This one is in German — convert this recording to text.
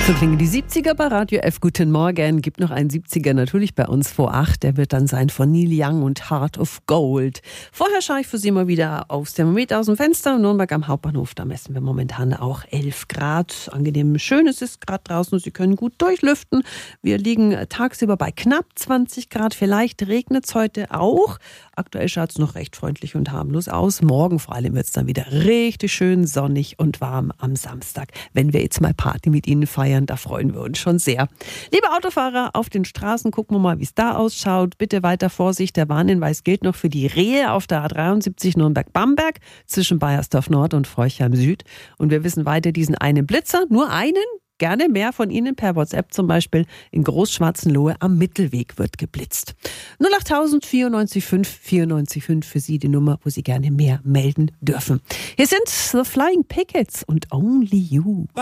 So klingen die 70er bei Radio F. Guten Morgen. Gibt noch einen 70er natürlich bei uns vor 8. Der wird dann sein von Neil Young und Heart of Gold. Vorher schaue ich für Sie mal wieder aufs Thermometer aus dem Fenster. Nürnberg am Hauptbahnhof, da messen wir momentan auch 11 Grad. Angenehm schön ist es gerade draußen und Sie können gut durchlüften. Wir liegen tagsüber bei knapp 20 Grad. Vielleicht regnet es heute auch. Aktuell schaut es noch recht freundlich und harmlos aus. Morgen vor allem wird es dann wieder richtig schön sonnig und warm am Samstag. Wenn wir jetzt mal Party mit Ihnen feiern, da freuen wir uns schon sehr. Liebe Autofahrer auf den Straßen, gucken wir mal, wie es da ausschaut. Bitte weiter Vorsicht. Der Warnhinweis gilt noch für die Rehe auf der A73 Nürnberg-Bamberg zwischen Baiersdorf Nord und Forchheim Süd. Und wir wissen weiter diesen einen Blitzer, nur einen. Gerne mehr von Ihnen per WhatsApp, zum Beispiel in Großschwarzenlohe am Mittelweg wird geblitzt. 08000 94 5 94 5 für Sie die Nummer, wo Sie gerne mehr melden dürfen. Hier sind The Flying Pickets und Only You.